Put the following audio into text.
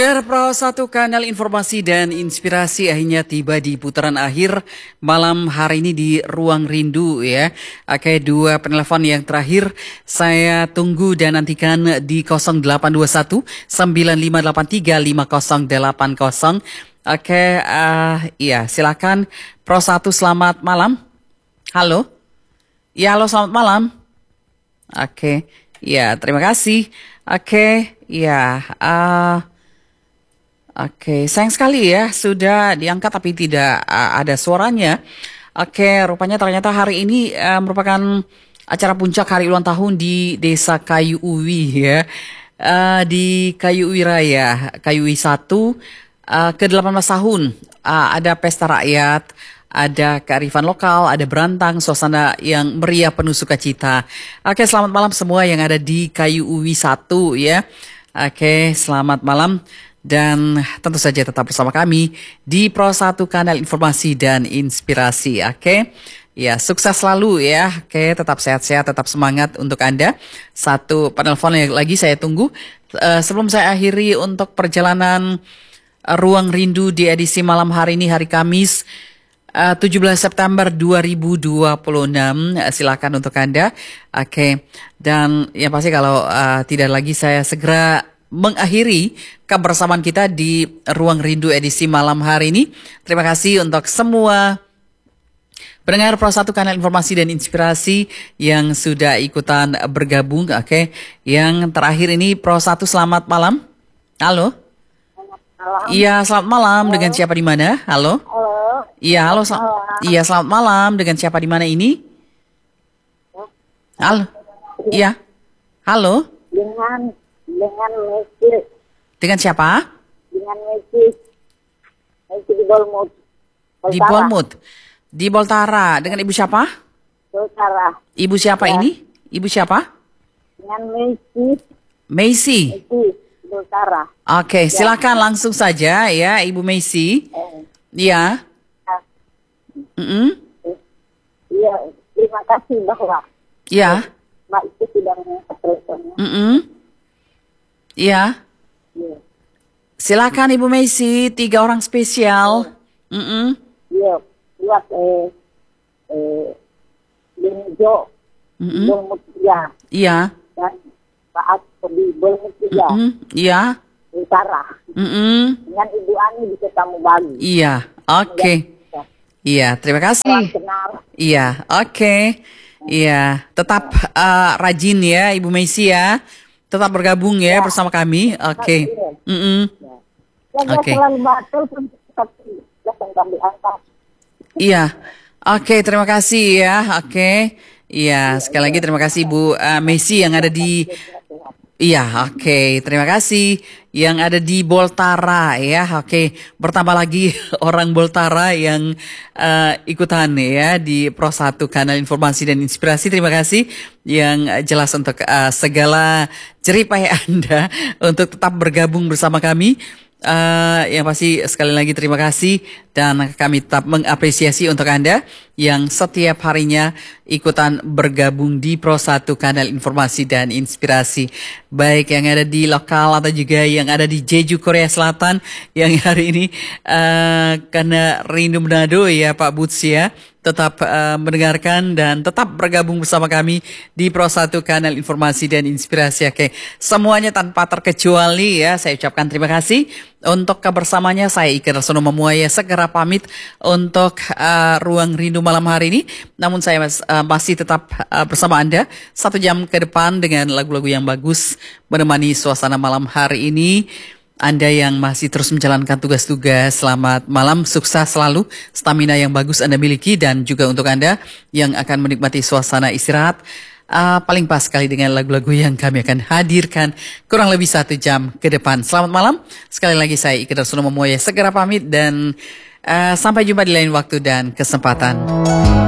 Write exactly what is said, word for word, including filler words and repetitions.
R Pro satu Kanal Informasi dan Inspirasi akhirnya tiba di putaran akhir malam hari ini di Ruang Rindu ya. Oke, dua penelpon yang terakhir saya tunggu dan nantikan di nol delapan dua satu sembilan lima delapan tiga lima nol delapan nol. Oke, uh, iya silakan Pro satu, selamat malam. Halo. Ya, halo, selamat malam. Oke, ya terima kasih. Oke, ya uh, Oke, sayang sekali ya sudah diangkat tapi tidak uh, ada suaranya. Oke, rupanya ternyata hari ini uh, merupakan acara puncak hari ulang tahun di Desa Kayu Uwi ya. Uh, di Kayu Uwi Raya, Kayu Uwi satu uh, ke delapan belas tahun. Uh, ada pesta rakyat, ada kearifan lokal, ada berantang, suasana yang meriah penuh sukacita. Oke, selamat malam semua yang ada di Kayu Uwi satu ya. Oke, selamat malam. Dan tentu saja tetap bersama kami di Pro satu Kanal Informasi dan Inspirasi. Oke, ya sukses selalu ya. Oke, tetap sehat-sehat, tetap semangat untuk Anda. Satu penelpon yang lagi saya tunggu. Uh, sebelum saya akhiri untuk perjalanan uh, Ruang Rindu di edisi malam hari ini, hari Kamis uh, tujuh belas September dua ribu dua puluh enam. Uh, silakan untuk Anda. Oke, dan yang pasti kalau uh, tidak lagi saya segera mengakhiri kebersamaan kita di Ruang Rindu edisi malam hari ini. Terima kasih untuk semua pendengar Pro satu Kanal Informasi dan Inspirasi yang sudah ikutan bergabung. Oke, yang terakhir ini Pro satu, selamat malam. Halo. Iya, selamat malam. Halo. Dengan siapa di mana? Halo. Halo. Iya, halo. Sel- iya, selamat malam. Dengan siapa di mana ini? Halo. Iya. Halo. Dengan dengan Messi. Dengan siapa? Dengan Messi. Messi di Bolmut. Di Bolmut. Di Boltara. Dengan ibu siapa? Boltara. Ibu siapa ya. Ini? Ibu siapa? Dengan Messi. Messi. Messi Boltara. Oke, ya. Silakan langsung saja ya, Ibu Messi. Iya. Eh. Mm-hmm. Iya, terima kasih bahwa. Iya. Mbak itu sudah mengangkat teleponnya. Mm-hmm. Iya. Iya. Silakan Ibu Messi, tiga orang spesial. Iya. Mm-hmm. Iya, buat eh eh Benjo, mm-hmm. Bolmut ya. Iya. Dan Pak Asodi Bolmut juga. Mm-hmm. Iya. Utara. Mm-hmm. Dengan Ibu Ani di Ketemu Bali. Iya. Oke. Okay. Ya. Iya, terima kasih. Kenal. Iya, oke. Okay. Iya, tetap uh, rajin ya Ibu Messi ya. Tetap bergabung ya, ya. bersama kami. Oke. Okay. Mm-hmm. Ya. Ya, Oke. Okay. Iya. Oke, okay, terima kasih ya. Oke. Okay. Iya, sekali lagi terima kasih Bu uh, Messi yang ada di Iya, oke. Okay. Terima kasih yang ada di Boltara ya. Oke, okay. Bertambah lagi orang Boltara yang uh, ikutan ya di Pro satu Kanal Informasi dan Inspirasi. Terima kasih yang jelas untuk uh, segala jeripaya Anda untuk tetap bergabung bersama kami. Uh, yang pasti sekali lagi terima kasih dan kami tetap mengapresiasi untuk Anda yang setiap harinya ikutan bergabung di Pro satu Kanal Informasi dan Inspirasi, baik yang ada di lokal atau juga yang ada di Jeju, Korea Selatan, yang hari ini uh, karena rindu Manado ya Pak Boots ya, tetap uh, mendengarkan dan tetap bergabung bersama kami di Pro satu Kanal Informasi dan Inspirasi. Oke, semuanya tanpa terkecuali ya, saya ucapkan terima kasih untuk kebersamanya. Saya Ika Darsono Mamuaya segera pamit untuk uh, Ruang Rindu malam hari ini. Namun saya mas, uh, masih tetap uh, bersama Anda satu jam ke depan dengan lagu-lagu yang bagus menemani suasana malam hari ini. Anda yang masih terus menjalankan tugas-tugas, selamat malam, sukses selalu, stamina yang bagus Anda miliki, dan juga untuk Anda yang akan menikmati suasana istirahat, uh, paling pas sekali dengan lagu-lagu yang kami akan hadirkan kurang lebih satu jam ke depan. Selamat malam, sekali lagi saya Ika Darsono Mamuaya segera pamit dan uh, sampai jumpa di lain waktu dan kesempatan.